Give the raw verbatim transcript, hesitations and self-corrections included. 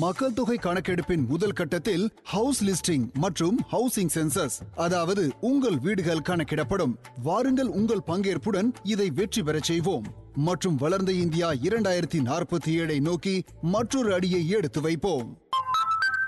மக்கள் தொகை கணக்கெடுப்பின் முதல் கட்டத்தில் ஹவுஸ் லிஸ்டிங் மற்றும் ஹவுசிங் சென்சஸ், அதாவது உங்கள் வீடுகள் கணக்கிடப்படும். வாருங்கள், உங்கள் பங்கேற்புடன் இதை வெற்றி பெறச் செய்வோம் மற்றும் வளர்ந்த இந்தியா இரண்டாயிரத்தி நாற்பத்தி ஏழை நோக்கி மற்றொரு அடியை எடுத்து வைப்போம்.